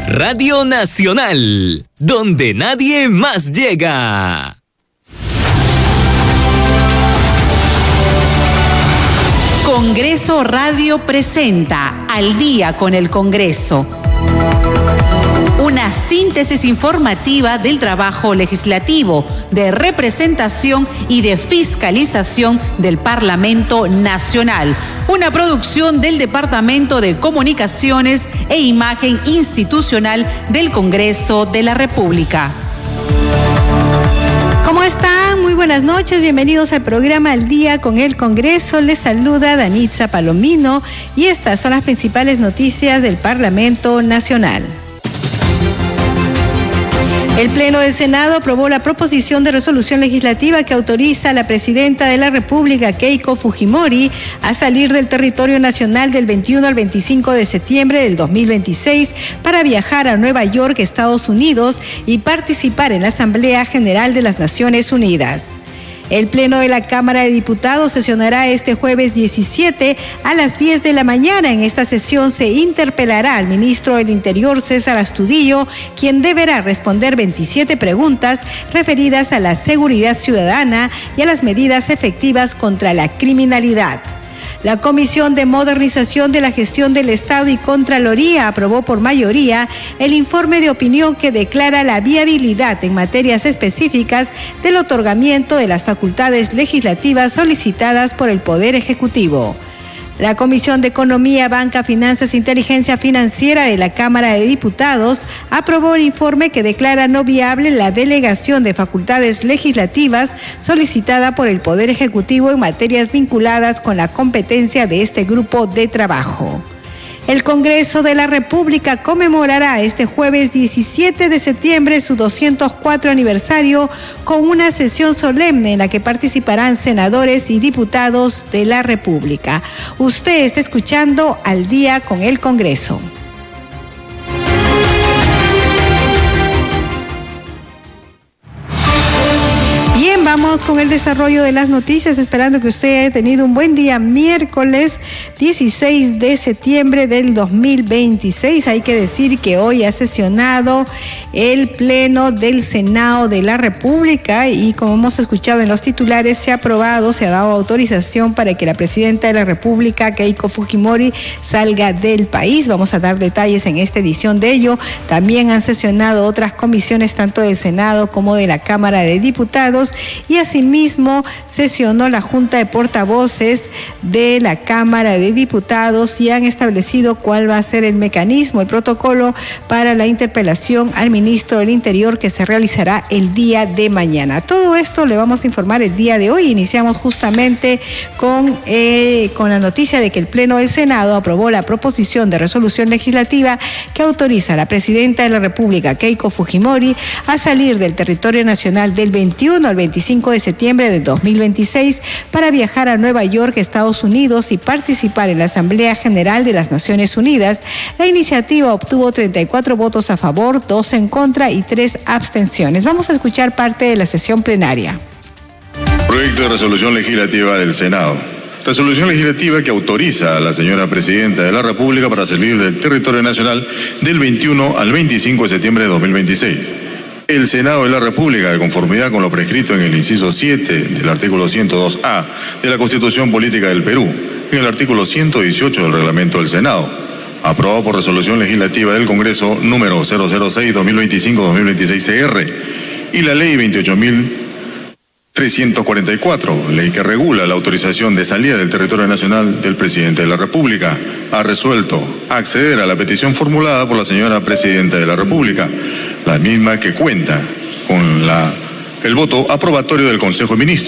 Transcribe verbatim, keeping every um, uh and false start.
Radio Nacional, donde nadie más llega. Congreso Radio presenta Al Día con el Congreso. Una síntesis informativa del trabajo legislativo, de representación y de fiscalización del Parlamento Nacional. Una producción del Departamento de Comunicaciones e Imagen Institucional del Congreso de la República. ¿Cómo están? Muy buenas noches, bienvenidos al programa Al Día con el Congreso. Les saluda Danitza Palomino y estas son las principales noticias del Parlamento Nacional. El Pleno del Senado aprobó la proposición de resolución legislativa que autoriza a la Presidenta de la República, Keiko Fujimori, a salir del territorio nacional del veintiuno al veinticinco de septiembre del dos mil veintiséis para viajar a Nueva York, Estados Unidos, y participar en la Asamblea General de las Naciones Unidas. El Pleno de la Cámara de Diputados sesionará este jueves diecisiete a las diez de la mañana. En esta sesión se interpelará al ministro del Interior, César Astudillo, quien deberá responder veintisiete preguntas referidas a la seguridad ciudadana y a las medidas efectivas contra la criminalidad. La Comisión de Modernización de la Gestión del Estado y Contraloría aprobó por mayoría el informe de opinión que declara la viabilidad en materias específicas del otorgamiento de las facultades legislativas solicitadas por el Poder Ejecutivo. La Comisión de Economía, Banca, Finanzas e Inteligencia Financiera de la Cámara de Diputados aprobó el informe que declara no viable la delegación de facultades legislativas solicitada por el Poder Ejecutivo en materias vinculadas con la competencia de este grupo de trabajo. El Congreso de la República conmemorará este jueves diecisiete de septiembre su doscientos cuatro aniversario con una sesión solemne en la que participarán senadores y diputados de la República. Usted está escuchando Al Día con el Congreso. Bien, vamos con el desarrollo de las noticias, esperando que usted haya tenido un buen día miércoles dieciséis de septiembre del dos mil veintiséis. Hay que decir que hoy ha sesionado el Pleno del Senado de la República y, como hemos escuchado en los titulares, se ha aprobado, se ha dado autorización para que la Presidenta de la República, Keiko Fujimori, salga del país. Vamos a dar detalles en esta edición de ello. También han sesionado otras comisiones, tanto del Senado como de la Cámara de Diputados, y asimismo sesionó la Junta de Portavoces de la Cámara de Diputados y han establecido cuál va a ser el mecanismo, el protocolo para la interpelación al ministro del Interior que se realizará el día de mañana. Todo esto le vamos a informar el día de hoy. Iniciamos justamente con, eh, con la noticia de que el Pleno del Senado aprobó la proposición de resolución legislativa que autoriza a la Presidenta de la República, Keiko Fujimori, a salir del territorio nacional del veintiuno al veinticinco de septiembre de dos mil veintiséis para viajar a Nueva York, Estados Unidos, y participar en la Asamblea General de las Naciones Unidas. La iniciativa obtuvo treinta y cuatro votos a favor, dos en contra y tres abstenciones. Vamos a escuchar parte de la sesión plenaria. Proyecto de resolución legislativa del Senado. Resolución legislativa que autoriza a la señora Presidenta de la República para salir del territorio nacional del veintiuno al veinticinco de septiembre de dos mil veintiséis. El Senado de la República, de conformidad con lo prescrito en el inciso siete del artículo ciento dos A de la Constitución Política del Perú, en el artículo ciento dieciocho del Reglamento del Senado, aprobado por resolución legislativa del Congreso número cero cero seis guion dos mil veinticinco guion dos mil veintiséis C R, y la Ley veintiocho mil trescientos cuarenta y cuatro, ley que regula la autorización de salida del territorio nacional del Presidente de la República, ha resuelto acceder a la petición formulada por la señora Presidenta de la República, la misma que cuenta con la, el voto aprobatorio del Consejo de Ministros.